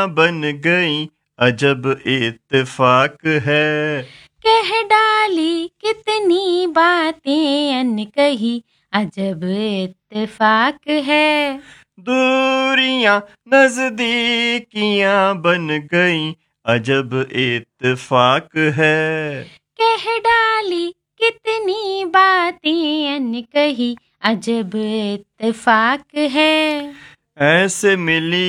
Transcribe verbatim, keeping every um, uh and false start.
बन गई अजब इत्तेफाक है। कह डाली कितनी बातें अनकही अजब इत्तेफाक है। दूरियां नजदीकियां बन गई अजब इत्तेफाक है। कह डाली कितनी बातें अनकही अजब इत्तेफाक है। ऐसे मिली